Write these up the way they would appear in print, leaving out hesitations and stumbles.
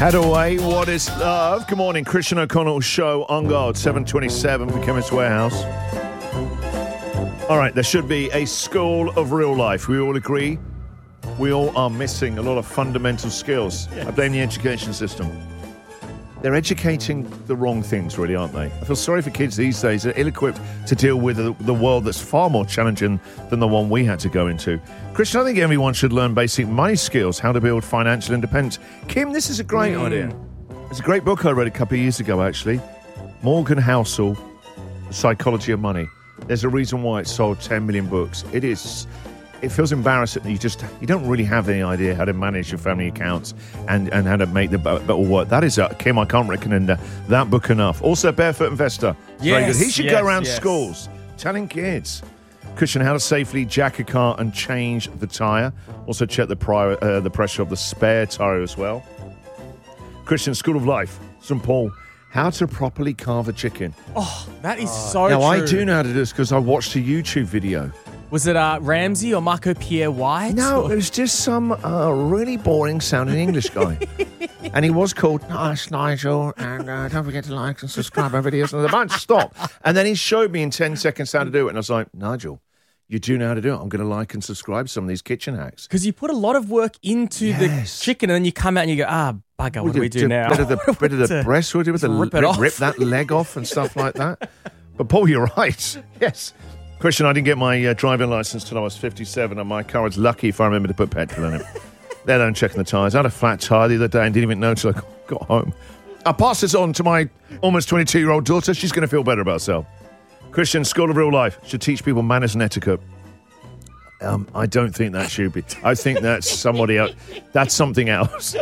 Hadaway, what is love? Good morning, Christian O'Connell show on guard, 7:27 for Chemist Warehouse. All right, there should be a school of real life. We all agree. We all are missing a lot of fundamental skills. Yes. I blame the education system. They're educating the wrong things, really, aren't they? I feel sorry for kids these days. They're ill-equipped to deal with the world that's far more challenging than the one we had to go into. Christian, I think everyone should learn basic money skills, how to build financial independence. Kim, this is a great idea. It's a great book I read a couple of years ago, actually. Morgan Housel, The Psychology of Money. There's a reason why it sold 10 million books. It feels embarrassing that you don't really have any idea how to manage your family accounts and how to make the better work. That is, Kim, I can't recommend that book enough. Also, Barefoot Investor. Very good. He should go around schools telling kids, Christian, how to safely jack a car and change the tyre. Also, check the pressure of the spare tyre as well. Christian, School of Life, St. Paul. How to properly carve a chicken. Oh, that is so true. Now, I do know how to do this because I watched a YouTube video. Was it Ramsey or Marco Pierre White? No, it was just some really boring sounding English guy. And he was called Nice Nigel, and don't forget to like and subscribe my videos. And the bunch stop. And then he showed me in 10 seconds how to do it. And I was like, Nigel, you do know how to do it. I'm going to like and subscribe some of these kitchen hacks. Because you put a lot of work into the chicken and then you come out and you go, bugger, what do we do now? Bit of the breast, what do we do? Rip that leg off and stuff like that. But Paul, you're right. Yes. Christian, I didn't get my driving license till I was 57, and my car was lucky if I remember to put petrol in it. Let alone checking the tyres. I had a flat tyre the other day and didn't even know until I got home. I'll pass this on to my almost 22-year-old daughter. She's going to feel better about herself. Christian, School of Real Life should teach people manners and etiquette. I don't think that should be. I think that's somebody else. That's something else.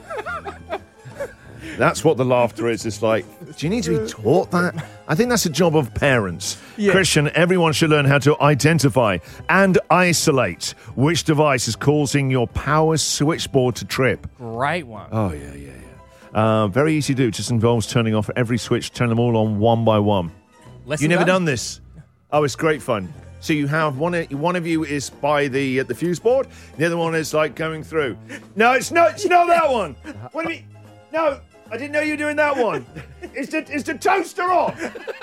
That's what the laughter is. It's like, do you need to be taught that? I think that's a job of parents. Yeah. Christian, everyone should learn how to identify and isolate which device is causing your power switchboard to trip. Great one. Oh, yeah. Very easy to do. It just involves turning off every switch, turn them all on one by one. You've never done this? Oh, it's great fun. So you have one of you is by the fuse board, the other one is like going through. No, it's not that one. What do you mean? No. I didn't know you were doing that one. Is the toaster off?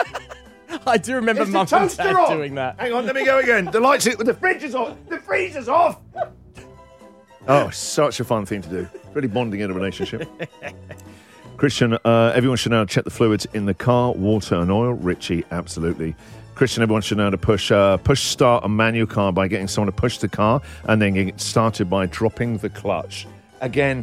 I do remember Mum and Dad doing that. Hang on, let me go again. The fridge is off. The freezer's off. Oh, such a fun thing to do. Really bonding in a relationship. Christian, everyone should know how to check the fluids in the car, water and oil. Richie, absolutely. Christian, everyone should know how to push start a manual car by getting someone to push the car and then get started by dropping the clutch. Again,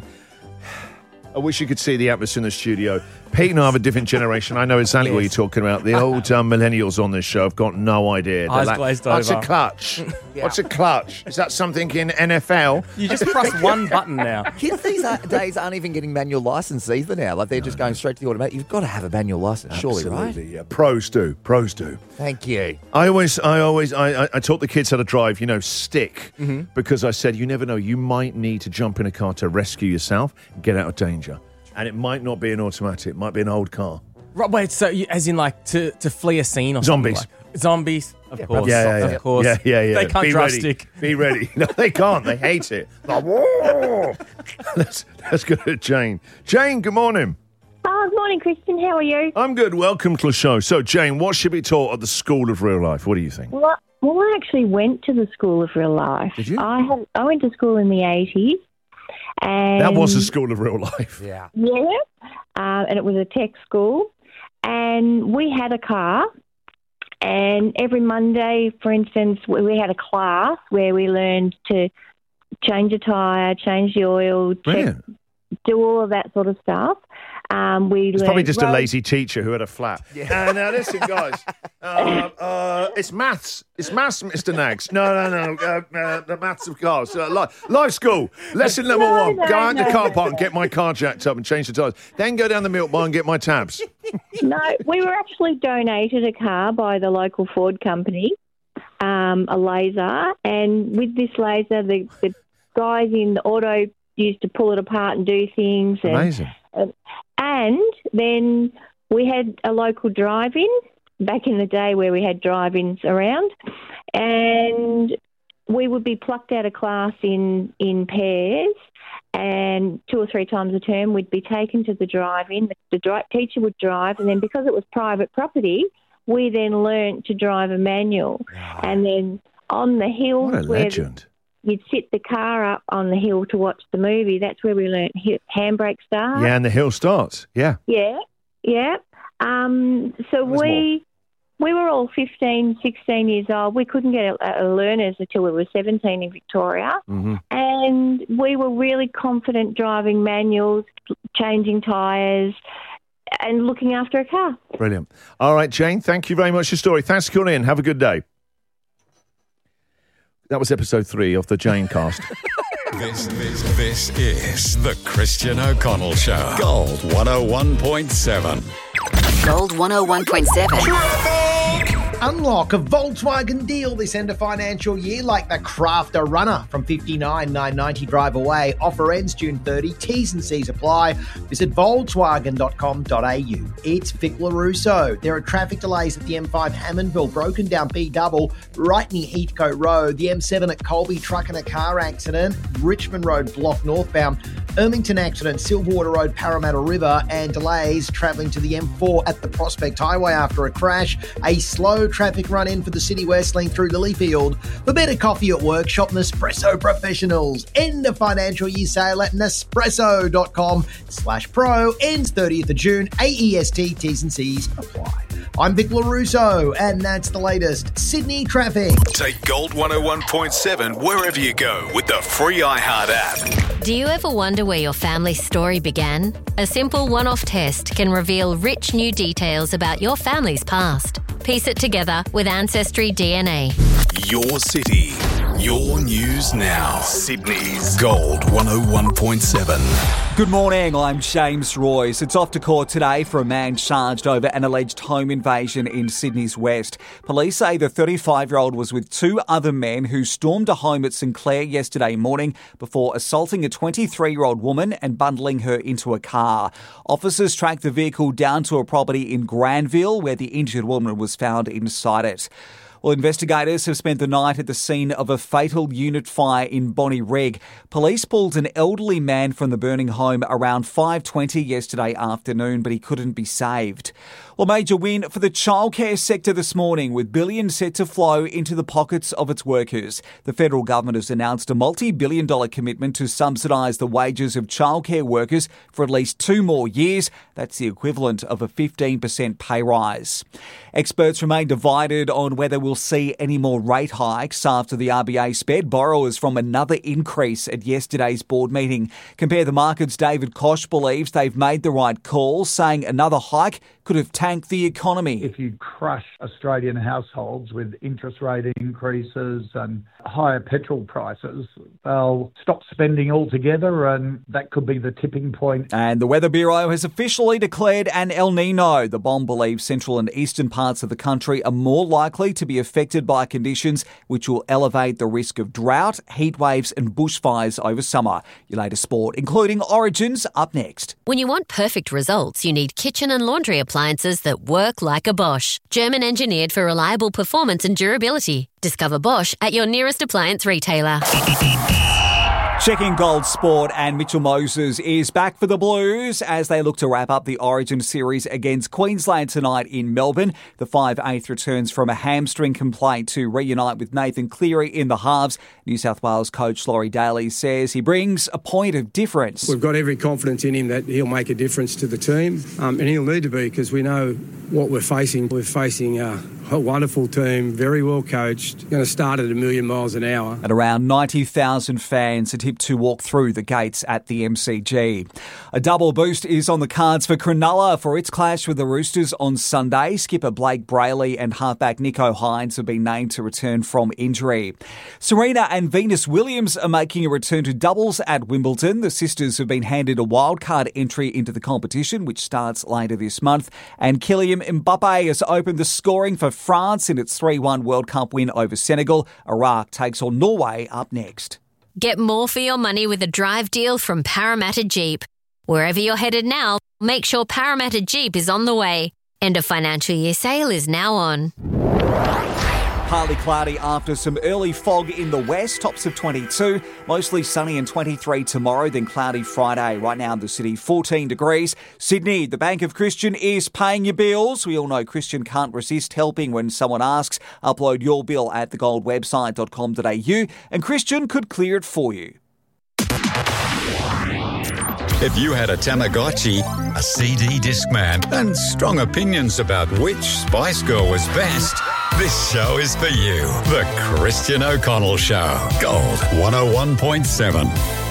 I wish you could see the atmosphere in the studio. Pete and I have a different generation. I know exactly what you're talking about. The old millennials on this show have got no idea. Eyes glazed over. What's a clutch? What's a clutch? Is that something in NFL? You just press one button now. Kids these days aren't even getting manual license either now. Like they're just going straight to the automatic. You've got to have a manual license, surely, right? Absolutely, yeah. Pros do. Thank you. I taught the kids how to drive, stick, because I said, you never know, you might need to jump in a car to rescue yourself and get out of danger. And it might not be an automatic. It might be an old car. Right, wait, so as in like to flee a scene or Zombies. something? Like, zombies, of course. Of course. Yeah. They can't drive stick. Be ready. No, they can't. They hate it. Like, whoa! Let's go to Jane. Jane, good morning. Oh, good morning, Christian. How are you? I'm good. Welcome to the show. So, Jane, what should be taught at the School of Real Life? What do you think? Well, I actually went to the School of Real Life. Did you? I went to school in the 80s. And that was a School of Real Life. Yeah. Yeah. And it was a tech school. And we had a car. And every Monday, for instance, we had a class where we learned to change a tyre, change the oil, do all of that sort of stuff. It's probably just a lazy teacher who had a flat. Yeah. Now listen, guys. It's maths. It's maths, Mr. Nags. No. The maths of cars. Life school. Lesson number one. Go out in the car park and get my car jacked up and change the tyres. Then go down the milk bar and get my tabs. No, we were actually donated a car by the local Ford company, a laser. And with this laser, the guys in the auto used to pull it apart and do things. Amazing. And then we had a local drive-in back in the day where we had drive-ins around, and we would be plucked out of class in pairs, and 2 or 3 times a term we'd be taken to the drive-in. The teacher would drive, and then because it was private property, we then learnt to drive a manual. Wow. And then on the hills What a where legend. you'd sit the car up on the hill to watch the movie, that's where we learnt handbrake start. Yeah, and the hill starts. Yeah. Yeah. So we were all 15, 16 years old. We couldn't get a learners until we were 17 in Victoria. Mm-hmm. And we were really confident driving manuals, changing tyres and looking after a car. Brilliant. All right, Jane, thank you very much for your story. Thanks for calling in. Have a good day. That was episode 3 of the Jane cast. This is the Christian O'Connell Show. Gold 101.7. Gold 101.7. Unlock a Volkswagen deal this end of financial year like the Crafter Runner from $59,990 drive away. Offer ends June 30. T's and C's apply. Visit Volkswagen.com.au. It's Vic LaRusso. There are traffic delays at the M5 Hammondville, broken down B-double, right near Heathcote Road. The M7 at Colby, truck and a car accident. Richmond Road block northbound. Ermington accident, Silverwater Road, Parramatta River, and delays travelling to the M4 at the Prospect Highway after a crash. A slow traffic run-in for the City West link through Lilyfield. For better coffee at work, shop Nespresso Professionals. End of financial year sale at Nespresso.com/pro. Ends 30th of June. AEST T's and C's apply. I'm Vic LaRusso, and that's the latest Sydney traffic. Take Gold 101.7 wherever you go with the free iHeart app. Do you ever wonder where your family's story began? A simple one-off test can reveal rich new details about your family's past. Piece it together with Ancestry DNA. Your city, your news now. Sydney's Gold 101.7. Good morning, I'm James Royce. It's off to court today for a man charged over an alleged home invasion in Sydney's West. Police say the 35-year-old was with 2 other men who stormed a home at St Clair yesterday morning before assaulting a 23-year-old woman and bundling her into a car. Officers tracked the vehicle down to a property in Granville where the injured woman was found inside it. Well, investigators have spent the night at the scene of a fatal unit fire in Bonnie Reg. Police pulled an elderly man from the burning home around 5:20 yesterday afternoon, but he couldn't be saved. Well, major win for the childcare sector this morning, with billions set to flow into the pockets of its workers. The federal government has announced a multi-billion-dollar commitment to subsidise the wages of childcare workers for at least 2 more years. That's the equivalent of a 15% pay rise. Experts remain divided on whether we'll see any more rate hikes after the RBA spared borrowers from another increase at yesterday's board meeting. Compare the Markets' David Koch believes they've made the right call, saying another hike could have tanked the economy. If you crush Australian households with interest rate increases and higher petrol prices, they'll stop spending altogether, and that could be the tipping point. And the Weather Bureau has officially declared an El Nino. The BOM believes central and eastern parts of the country are more likely to be affected by conditions which will elevate the risk of drought, heat waves and bushfires over summer. Your latest sport, including Origins, up next. When you want perfect results, you need kitchen and laundry appliances that work like a Bosch. German engineered for reliable performance and durability. Discover Bosch at your nearest appliance retailer. Checking Gold Sport, and Mitchell Moses is back for the Blues as they look to wrap up the Origin series against Queensland tonight in Melbourne. The 5/8 returns from a hamstring complaint to reunite with Nathan Cleary in the halves. New South Wales coach Laurie Daly says he brings a point of difference. We've got every confidence in him that he'll make a difference to the team, and he'll need to be, because we know what we're facing. We're facing a wonderful team, very well coached, going to start at 1,000,000 miles an hour. And around 90,000 fans are tipped to walk through the gates at the MCG. A double boost is on the cards for Cronulla for its clash with the Roosters on Sunday. Skipper Blake Brayley and halfback Nico Hines have been named to return from injury. Serena and Venus Williams are making a return to doubles at Wimbledon. The sisters have been handed a wildcard entry into the competition, which starts later this month. And Kylian Mbappe has opened the scoring for France in its 3-1 World Cup win over Senegal. Iraq takes on Norway up next. Get more for your money with a drive deal from Parramatta Jeep. Wherever you're headed now, make sure Parramatta Jeep is on the way. End of financial year sale is now on. Partly cloudy after some early fog in the west, tops of 22. Mostly sunny and 23 tomorrow, then cloudy Friday. Right now in the city, 14 degrees. Sydney, the Bank of Christian is paying your bills. We all know Christian can't resist helping when someone asks. Upload your bill at thegoldwebsite.com.au and Christian could clear it for you. If you had a Tamagotchi, a CD Discman, and strong opinions about which Spice Girl was best, this show is for you. The Christian O'Connell Show. Gold 101.7.